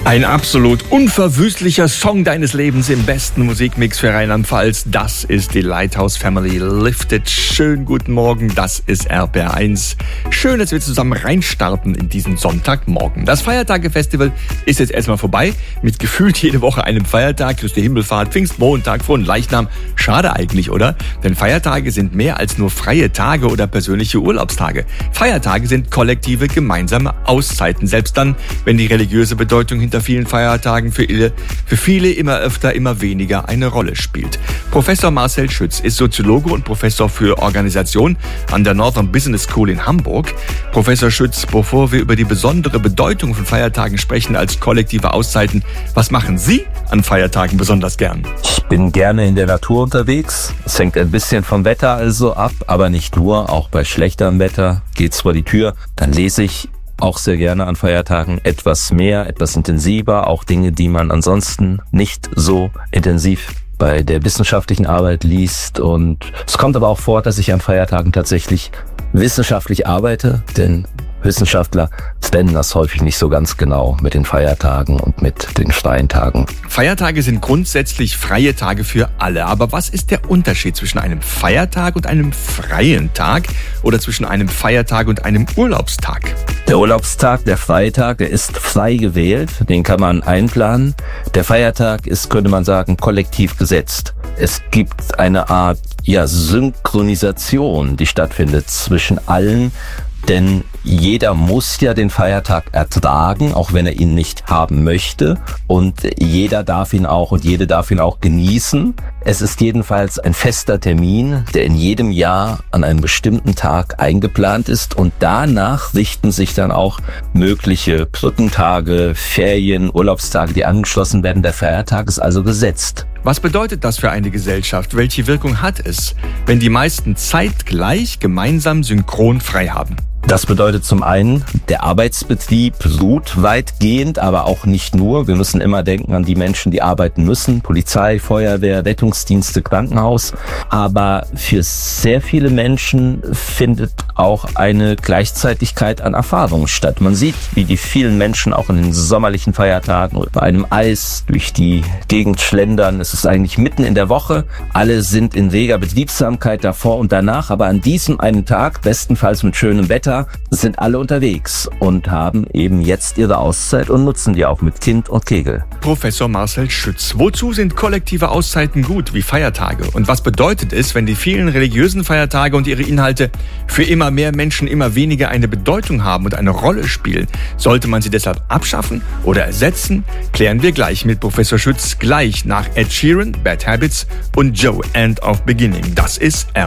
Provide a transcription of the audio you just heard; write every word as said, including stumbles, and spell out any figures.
Ein absolut unverwüstlicher Song deines Lebens im besten Musikmix für Rheinland-Pfalz. Das ist die Lighthouse Family Lifted. Schönen guten Morgen, das ist R P R eins. Schön, dass wir zusammen reinstarten in diesen Sonntagmorgen. Das Feiertage-Festival ist jetzt erstmal vorbei. Mit gefühlt jede Woche einem Feiertag. Christi Himmelfahrt, Pfingstmontag, Fronleichnam. Schade eigentlich, oder? Denn Feiertage sind mehr als nur freie Tage oder persönliche Urlaubstage. Feiertage sind kollektive, gemeinsame Auszeiten. Selbst dann, wenn die religiöse Bedeutung hinter vielen Feiertagen für viele, für viele immer öfter, immer weniger eine Rolle spielt. Professor Marcel Schütz ist Soziologe und Professor für Organisation an der Northern Business School in Hamburg. Professor Schütz, bevor wir über die besondere Bedeutung von Feiertagen sprechen als kollektive Auszeiten, was machen Sie an Feiertagen besonders gern? Ich bin gerne in der Natur unterwegs. Es hängt ein bisschen vom Wetter also ab, aber nicht nur. Auch bei schlechterem Wetter geht's vor die Tür. Dann lese ich auch sehr gerne an Feiertagen etwas mehr, etwas intensiver, auch Dinge, die man ansonsten nicht so intensiv bei der wissenschaftlichen Arbeit liest. Und es kommt aber auch vor, dass ich an Feiertagen tatsächlich wissenschaftlich arbeite, denn Wissenschaftler trennen das häufig nicht so ganz genau mit den Feiertagen und mit den freien Tagen. Feiertage sind grundsätzlich freie Tage für alle. Aber was ist der Unterschied zwischen einem Feiertag und einem freien Tag oder zwischen einem Feiertag und einem Urlaubstag? Der Urlaubstag, der Freitag, der ist frei gewählt. Den kann man einplanen. Der Feiertag ist, könnte man sagen, kollektiv gesetzt. Es gibt eine Art, ja, Synchronisation, die stattfindet zwischen allen. Denn jeder muss ja den Feiertag ertragen, auch wenn er ihn nicht haben möchte. Und jeder darf ihn auch und jede darf ihn auch genießen. Es ist jedenfalls ein fester Termin, der in jedem Jahr an einem bestimmten Tag eingeplant ist. Und danach richten sich dann auch mögliche Brückentage, Ferien, Urlaubstage, die angeschlossen werden. Der Feiertag ist also gesetzt. Was bedeutet das für eine Gesellschaft? Welche Wirkung hat es, wenn die meisten zeitgleich gemeinsam synchron frei haben? Das bedeutet zum einen, der Arbeitsbetrieb ruht weitgehend, aber auch nicht nur. Wir müssen immer denken an die Menschen, die arbeiten müssen. Polizei, Feuerwehr, Rettungsdienste, Krankenhaus. Aber für sehr viele Menschen findet auch eine Gleichzeitigkeit an Erfahrungen statt. Man sieht, wie die vielen Menschen auch in den sommerlichen Feiertagen bei einem Eis durch die Gegend schlendern. Es ist eigentlich mitten in der Woche. Alle sind in reger Betriebsamkeit davor und danach. Aber an diesem einen Tag, bestenfalls mit schönem Wetter, sind alle unterwegs und haben eben jetzt ihre Auszeit und nutzen die auch mit Kind und Kegel. Professor Marcel Schütz, wozu sind kollektive Auszeiten gut wie Feiertage? Und was bedeutet es, wenn die vielen religiösen Feiertage und ihre Inhalte für immer mehr Menschen immer weniger eine Bedeutung haben und eine Rolle spielen? Sollte man sie deshalb abschaffen oder ersetzen? Klären wir gleich mit Professor Schütz, gleich nach Ed Sheeran, Bad Habits und Joe, End of Beginning. Das ist R